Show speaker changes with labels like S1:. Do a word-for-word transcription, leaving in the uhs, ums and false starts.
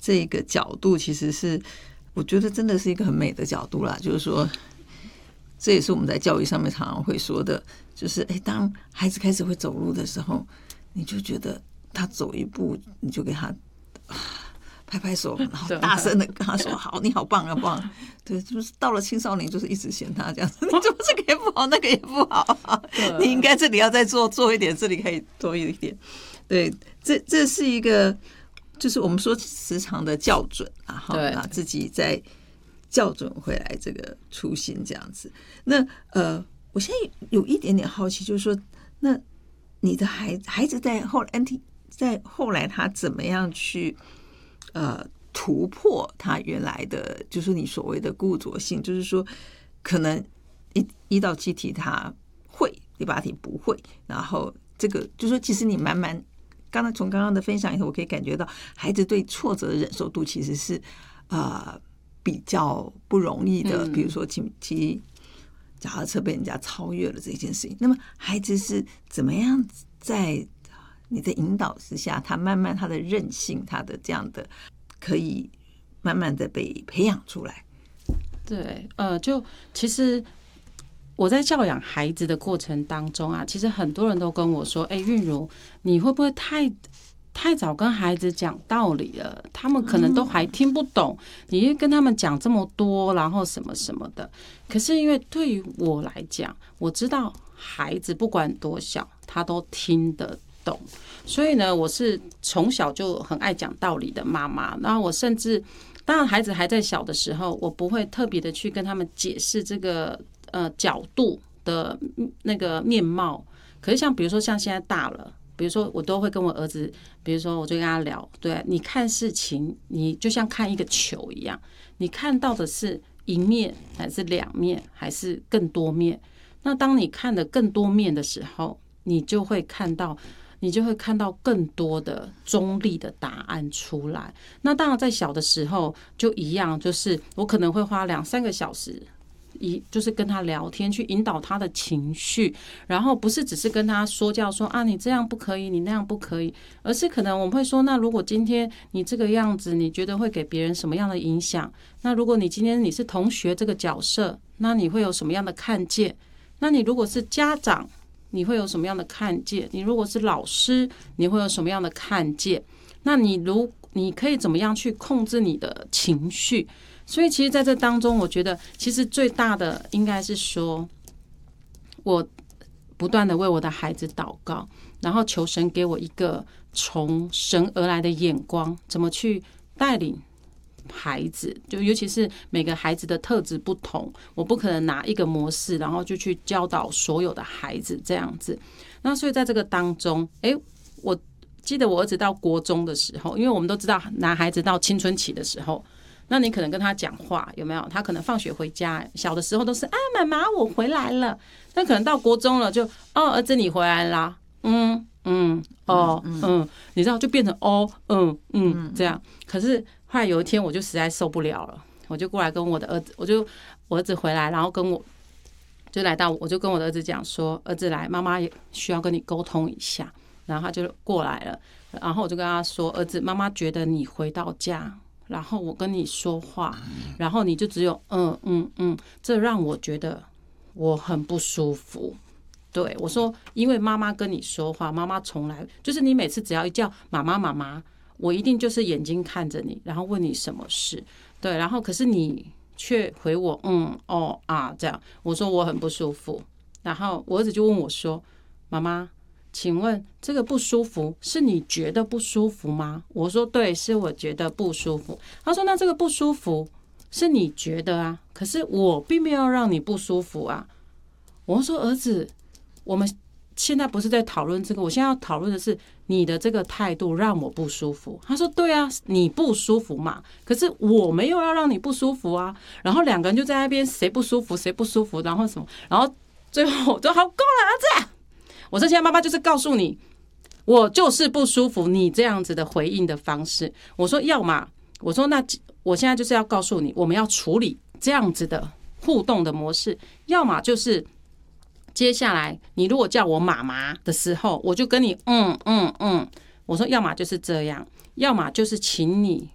S1: 这个角度，其实是我觉得真的是一个很美的角度啦。就是说，这也是我们在教育上面常常会说的，就是哎，当孩子开始会走路的时候，你就觉得他走一步，你就给他拍拍手，然后大声的跟他说：“好，你好棒啊，棒！”对，就是到了青少年，就是一直嫌他这样子，你怎么这个也不好，那个也不好，你应该这里要再做做一点，这里可以多一点。对，这这是一个，就是我们说时常的校准啊，哈，把自己再校准回来这个初心这样子。那呃，我现在有一点点好奇，就是说，那你的孩子孩子在后来 N T 在后来他怎么样去？呃，突破他原来的，就是你所谓的固着性，就是说，可能一一到七题他会，第八题不会，然后这个就是说，其实你慢慢，刚才从刚刚的分享以后，我可以感觉到孩子对挫折的忍受度其实是呃比较不容易的。比如说骑骑脚踏车被人家超越了这件事情，那么孩子是怎么样在你的引导之下，他慢慢他的韧性，他的这样的可以慢慢的被培养出来。
S2: 对，呃，就其实我在教养孩子的过程当中啊，其实很多人都跟我说：“哎，韵如，你会不会太太早跟孩子讲道理了？他们可能都还听不懂，你跟他们讲这么多，然后什么什么的。”可是因为对于我来讲，我知道孩子不管多小，他都听得懂，所以呢，我是从小就很爱讲道理的妈妈。然后我甚至，当然孩子还在小的时候，我不会特别的去跟他们解释这个呃角度的那个面貌。可是像比如说像现在大了，比如说我都会跟我儿子，比如说我就跟他聊，对，你看事情，你就像看一个球一样，你看到的是一面还是两面还是更多面？那当你看的更多面的时候，你就会看到。你就会看到更多的中立的答案出来。那当然在小的时候就一样，就是我可能会花两三个小时一就是跟他聊天，去引导他的情绪，然后不是只是跟他说教说啊你这样不可以，你那样不可以，而是可能我们会说，那如果今天你这个样子，你觉得会给别人什么样的影响？那如果你今天你是同学这个角色，那你会有什么样的看见？那你如果是家长，你会有什么样的看见？你如果是老师，你会有什么样的看见？那你如你可以怎么样去控制你的情绪？所以其实在这当中，我觉得其实最大的应该是说，我不断的为我的孩子祷告，然后求神给我一个从神而来的眼光，怎么去带领孩子，就尤其是每个孩子的特质不同，我不可能拿一个模式，然后就去教导所有的孩子这样子。那所以在这个当中，哎，我记得我儿子到国中的时候，因为我们都知道男孩子到青春期的时候，那你可能跟他讲话有没有？他可能放学回家，小的时候都是啊，妈妈我回来了。但可能到国中了就，哦，儿子你回来啦，嗯嗯哦嗯, 嗯，你知道就变成哦嗯嗯这样。可是后来有一天我就实在受不了了，我就过来跟我的儿子，我就我儿子回来，然后跟我就来到，我就跟我的儿子讲说，儿子来，妈妈也需要跟你沟通一下。然后他就过来了，然后我就跟他说，儿子，妈妈觉得你回到家，然后我跟你说话，然后你就只有嗯嗯嗯，这让我觉得我很不舒服。对，我说，因为妈妈跟你说话，妈妈从来就是你每次只要一叫妈妈妈妈，我一定就是眼睛看着你，然后问你什么事。对，然后可是你却回我嗯哦啊这样，我说我很不舒服。然后我儿子就问我说，妈妈，请问这个不舒服是你觉得不舒服吗？我说对，是我觉得不舒服。他说那这个不舒服是你觉得啊，可是我并没有让你不舒服啊。我说儿子，我们现在不是在讨论这个，我现在要讨论的是你的这个态度让我不舒服。他说对啊，你不舒服嘛，可是我没有要让你不舒服啊。然后两个人就在那边谁不舒服谁不舒服，然后什么，然后最后我就好够了儿子，我说现在妈妈就是告诉你，我就是不舒服你这样子的回应的方式。我说要嘛，我说那我现在就是要告诉你，我们要处理这样子的互动的模式，要么就是接下来你如果叫我妈妈的时候，我就跟你嗯嗯嗯，我说要么就是这样，要么就是请你